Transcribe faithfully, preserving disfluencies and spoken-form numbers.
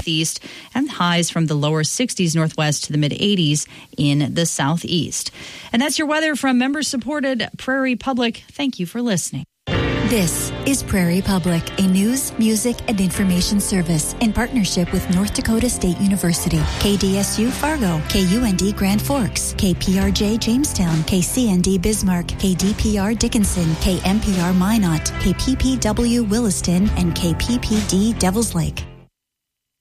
northeast and highs from the lower sixties northwest to the mid eighties in the southeast. And that's your weather from member-supported Prairie Public. Thank you for listening. This is Prairie Public, a news, music, and information service in partnership with North Dakota State University, K D S U Fargo, K U N D Grand Forks, K P R J Jamestown, K C N D Bismarck, K D P R Dickinson, K M P R Minot, K P P W Williston, and K P P D Devils Lake.